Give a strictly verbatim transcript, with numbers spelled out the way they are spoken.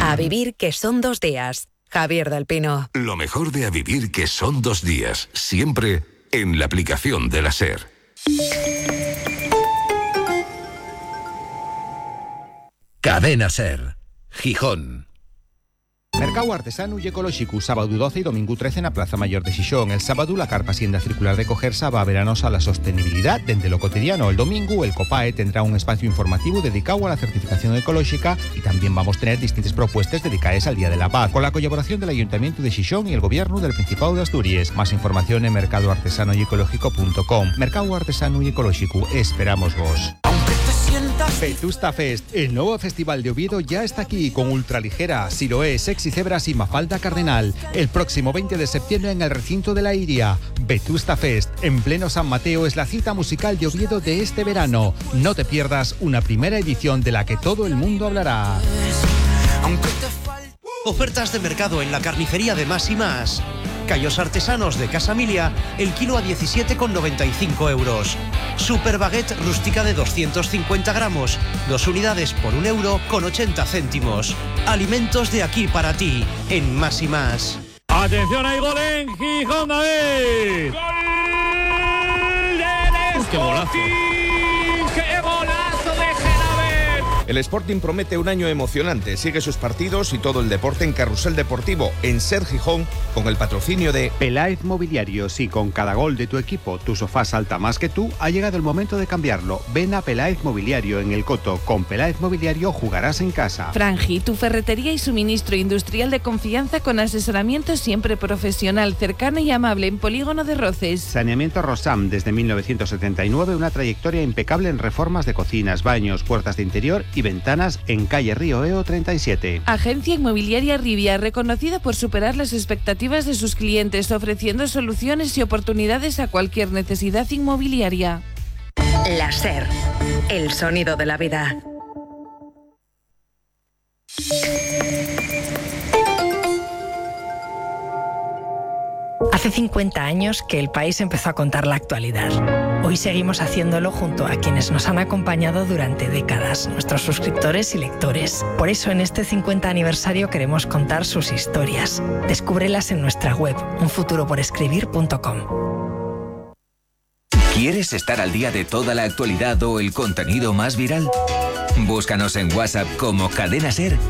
A vivir que son dos días. Javier del Pino. Lo mejor de A vivir que son dos días. Siempre en la aplicación de la SER. Cadena SER. Gijón. Mercado Artesano y Ecolóxico, sábado doce y domingo trece na Plaza Mayor de Xixón. El sábado la carpa sienda circular de Cogersa va a veranos a la sostenibilidad desde lo cotidiano. El domingo el COPAE tendrá un espacio informativo dedicado a la certificación ecológica y también vamos a tener distintas propuestas dedicadas al Día de la Paz, con la colaboración del Ayuntamiento de Xixón y el Gobierno del Principado de Asturias. Más información en mercado artesano y ecológico punto com. Mercado Artesano y Ecológico, esperamos vos. Vetusta Fest, el nuevo festival de Oviedo ya está aquí con Ultraligera, Siloé, Sexy Cebras y Mafalda Cardenal. El próximo veinte de septiembre en el recinto de la Iria. Vetusta Fest, en pleno San Mateo, es la cita musical de Oviedo de este verano. No te pierdas una primera edición de la que todo el mundo hablará. Ofertas de mercado en la carnicería de Más y Más. Callos artesanos de Casamilia, el kilo a diecisiete con noventa y cinco euros. Super baguette rústica de doscientos cincuenta gramos, dos unidades por un euro con ochenta céntimos. Alimentos de aquí para ti, en Más y Más. ¡Atención, hay gol en Gijón, David! ¡Gol del Sporting! ¡Qué golazo! ¡Qué golazo de Genavet! El Sporting promete un año emocionante. Sigue sus partidos y todo el deporte en Carrusel Deportivo, en SER Gijón, con el patrocinio de Peláez Mobiliario. Si con cada gol de tu equipo tu sofá salta más que tú, ha llegado el momento de cambiarlo. Ven a Peláez Mobiliario en El Coto. Con Peláez Mobiliario jugarás en casa. Frangi, tu ferretería y suministro industrial de confianza con asesoramiento siempre profesional, cercano y amable en Polígono de Roces. Saneamiento Rosam, desde mil novecientos setenta y nueve, una trayectoria impecable en reformas de cocinas, baños, puertas de interior y ventanas en calle Río Eo treinta y siete. Agencia Inmobiliaria Rivia, reconocida por superar las expectativas de sus clientes, ofreciendo soluciones y oportunidades a cualquier necesidad inmobiliaria. La SER, el sonido de la vida. Hace cincuenta años que el país empezó a contar la actualidad. Hoy seguimos haciéndolo junto a quienes nos han acompañado durante décadas, nuestros suscriptores y lectores. Por eso en este cincuenta aniversario queremos contar sus historias. Descúbrelas en nuestra web, un futuro por escribir punto com. ¿Quieres estar al día de toda la actualidad o el contenido más viral? Búscanos en WhatsApp como Cadena SER